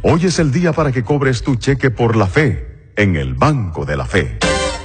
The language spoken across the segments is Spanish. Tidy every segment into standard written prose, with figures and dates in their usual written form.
Hoy es el día para que cobres tu cheque por la fe en el Banco de la Fe.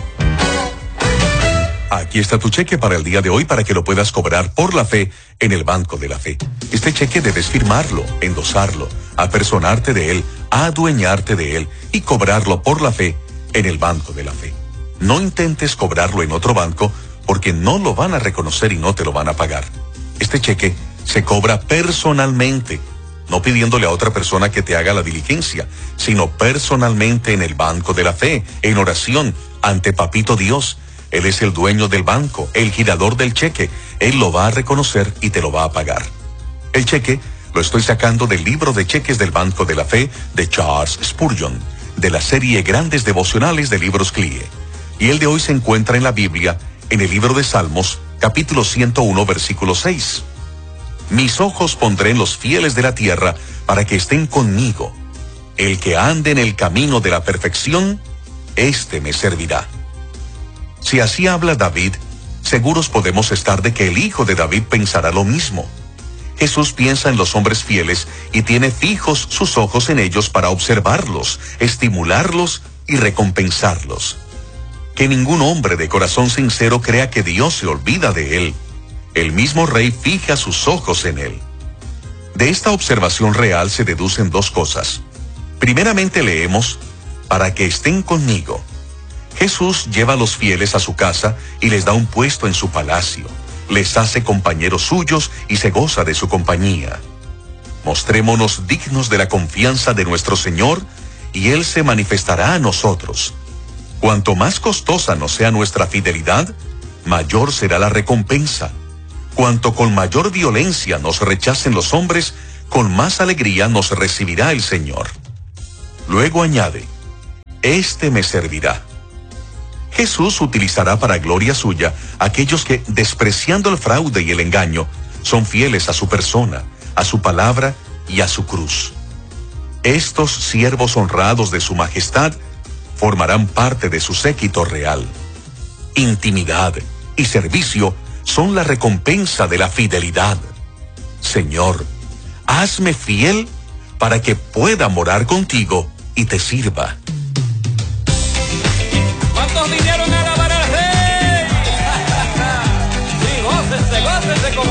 Aquí está tu cheque para el día de hoy para que lo puedas cobrar por la fe en el Banco de la Fe. Este cheque debes firmarlo, endosarlo, apersonarte de él, adueñarte de él y cobrarlo por la fe en el Banco de la Fe. No intentes cobrarlo en otro banco porque no lo van a reconocer y no te lo van a pagar. Este cheque se cobra personalmente, no pidiéndole a otra persona que te haga la diligencia, sino personalmente en el Banco de la Fe, en oración, ante Papito Dios. Él es el dueño del banco, el girador del cheque. Él lo va a reconocer y te lo va a pagar. El cheque lo estoy sacando del libro de cheques del Banco de la Fe de Charles Spurgeon, de la serie Grandes Devocionales de Libros CLIE. Y el de hoy se encuentra en la Biblia, en el libro de Salmos, capítulo 101, versículo 6. Mis ojos pondré en los fieles de la tierra para que estén conmigo. El que ande en el camino de la perfección, éste me servirá. Si así habla David, seguros podemos estar de que el hijo de David pensará lo mismo. Jesús piensa en los hombres fieles y tiene fijos sus ojos en ellos para observarlos, estimularlos y recompensarlos. Que ningún hombre de corazón sincero crea que Dios se olvida de él. El mismo Rey fija sus ojos en él. De esta observación real se deducen dos cosas. Primeramente leemos, para que estén conmigo. Jesús lleva a los fieles a su casa y les da un puesto en su palacio. Les hace compañeros suyos y se goza de su compañía. Mostrémonos dignos de la confianza de nuestro Señor y Él se manifestará a nosotros. Cuanto más costosa nos sea nuestra fidelidad, mayor será la recompensa. Cuanto con mayor violencia nos rechacen los hombres, con más alegría nos recibirá el Señor. Luego añade, este me servirá. Jesús utilizará para gloria suya a aquellos que, despreciando el fraude y el engaño, son fieles a su persona, a su palabra y a su cruz. Estos siervos honrados de su majestad formarán parte de su séquito real. Intimidad y servicio son la recompensa de la fidelidad. Señor, hazme fiel para que pueda morar contigo y te sirva. ¿Cuántos vinieron a